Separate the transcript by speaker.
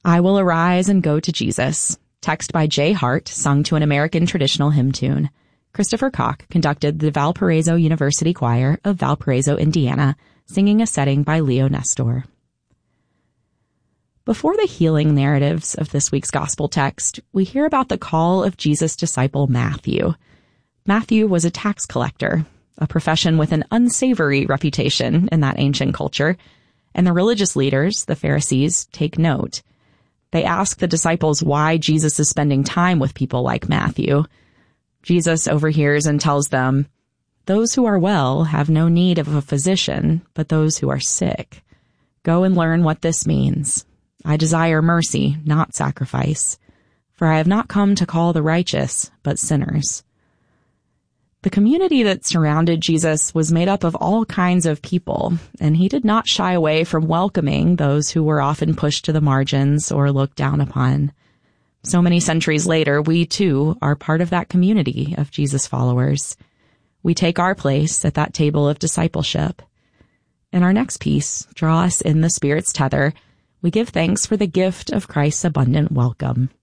Speaker 1: I Will Arise and Go to Jesus, text by Jay Hart, sung to an American traditional hymn tune. Christopher Koch conducted the Valparaiso University Choir of Valparaiso, Indiana, singing a setting by Leo Nestor. Before the healing narratives of this week's gospel text, we hear about the call of Jesus' disciple Matthew. Matthew was a tax collector, a profession with an unsavory reputation in that ancient culture, and the religious leaders, the Pharisees, take note. They ask the disciples why Jesus is spending time with people like Matthew. Jesus overhears and tells them, "Those who are well have no need of a physician, but those who are sick. Go and learn what this means. I desire mercy, not sacrifice, for I have not come to call the righteous, but sinners." The community that surrounded Jesus was made up of all kinds of people, and he did not shy away from welcoming those who were often pushed to the margins or looked down upon. So many centuries later, we too are part of that community of Jesus followers. We take our place at that table of discipleship. In our next piece, Draw Us in the Spirit's Tether, we give thanks for the gift of Christ's abundant welcome.